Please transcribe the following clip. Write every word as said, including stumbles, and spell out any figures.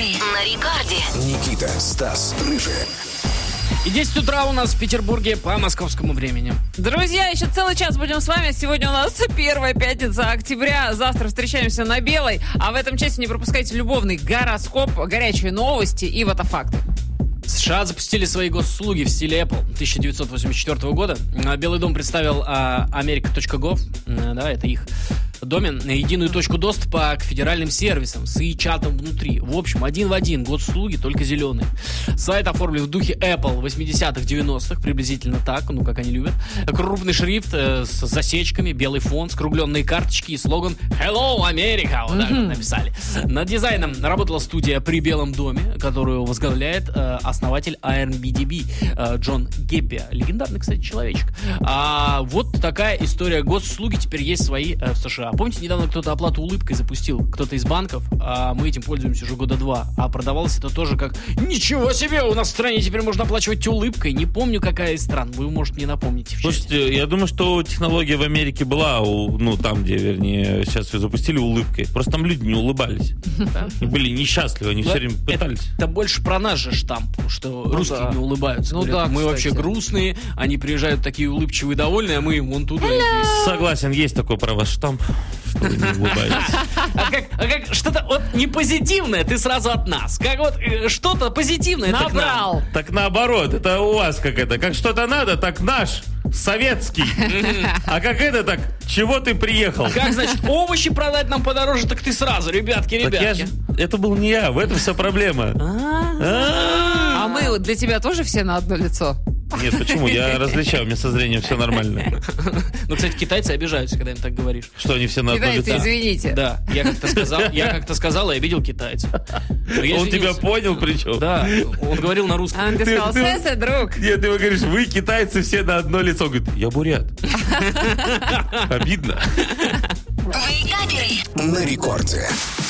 на рекорде. Никита, Стас, Рыжий. И десять утра у нас в Петербурге по московскому времени. Друзья, еще целый час будем с вами. Сегодня у нас первая пятница октября. Завтра встречаемся на Белой. А в этом часе не пропускайте любовный гороскоп, горячие новости и ватафакты. США запустили свои госуслуги в стиле Apple тысяча девятьсот восемьдесят четвёртого года. Белый дом представил а, америка точка гов, да, это их домен, единую точку доступа к федеральным сервисам с и-чатом внутри. В общем, один в один госуслуги, только зеленые. Сайт оформлен в духе Apple восьмидесятых, девяностых, приблизительно так, ну, как они любят. Крупный шрифт э, с засечками, белый фон, скругленные карточки и слоган «Hello, America!» Вот так вот написали. Над дизайном работала студия при Белом доме, которую возглавляет э, основатель эй эр би ди би э, Джон Геппи. Легендарный, кстати, человечек. А вот такая история. Госуслуги теперь есть свои э, в США. Помните, недавно кто-то оплату улыбкой запустил, кто-то из банков, а мы этим пользуемся уже года два, а продавалось это тоже как «Ничего себе, у нас в стране теперь можно оплачивать улыбкой». Не помню, какая из стран, вы, может, мне напомните в чате. Слушайте, я думаю, что технология в Америке была, ну, там, где, вернее, сейчас ее запустили улыбкой, просто там люди не улыбались. Они были несчастливы, они все время пытались. Это больше про наш же штамп, что русские не улыбаются. Ну да, мы вообще грустные, они приезжают такие улыбчивые, довольные, а мы им вон туда. Согласен, есть такой про ваш штамп, что вы не улыбаетесь. А как, а как что-то вот не позитивное, ты сразу от нас. Как вот э, что-то позитивное, так Набрал. Так наоборот, это у вас как это. Как что-то надо, так наш, советский. А как это, так чего ты приехал? Как, значит, овощи продать нам подороже, так ты сразу, ребятки, Так я ребятки. ж- это был не я, в этом вся проблема. А мы вот для тебя тоже все на одно лицо? Нет, почему? Я различаю, у меня со зрением все нормально. Ну, кстати, китайцы обижаются, когда им так говоришь. Что они все на одно Китайцы, лицо? извините. Да, я как-то сказал, я как-то сказал, я видел китайца. Я Он тебя извинился. понял причем? Да, он говорил на русском. А он тебе Ты- сказал, ты- Сэсэ, друг. Нет, ты ему говоришь, вы, китайцы, все на одно лицо. Он говорит, я бурят. Обидно. Вейкаперы. На рекорде.